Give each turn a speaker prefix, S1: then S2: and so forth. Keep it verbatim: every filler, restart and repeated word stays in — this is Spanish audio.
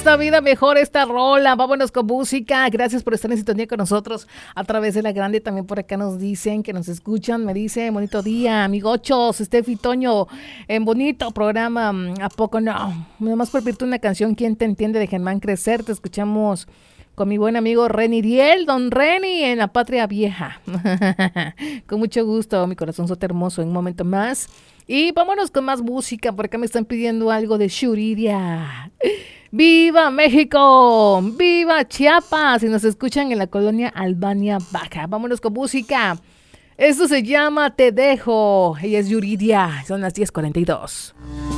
S1: esta vida mejor, esta rola. Vámonos con música. Gracias por estar en sintonía con nosotros a través de La Grande. También por acá nos dicen que nos escuchan. Me dice, bonito día, amigochos, Steffi Toño, en bonito programa. ¿A poco no? Nomás por pedirte una canción, ¿Quién te entiende? De Germán Crecer. Te escuchamos con mi buen amigo Reni Diel, don Reni, en la Patria Vieja. Con mucho gusto, mi corazón sote hermoso, en un momento más. Y vámonos con más música, por acá me están pidiendo algo de Yuridia. ¡Viva México! ¡Viva Chiapas! Y nos escuchan en la colonia Albania Baja. Vámonos con música. Esto se llama Te Dejo. Ella es Yuridia. Son las diez cuarenta y dos.